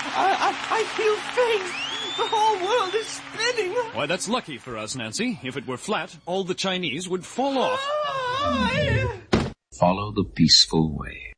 I feel faint. The whole world is spinning. Why, that's lucky for us, Nancy. If it were flat, all the Chinese would fall off. Follow the peaceful way.